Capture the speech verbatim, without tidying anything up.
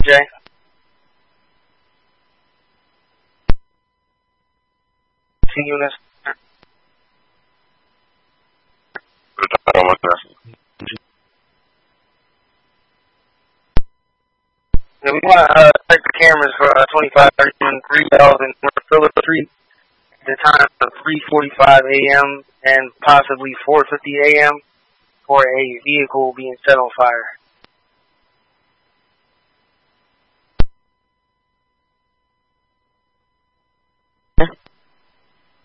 Jay? Two units. Yeah, we want to uh, check the cameras for uh, twenty-five thirty-three thousand North Phillip Street at the time of three forty-five a.m. and possibly four fifty a.m. for a vehicle being set on fire.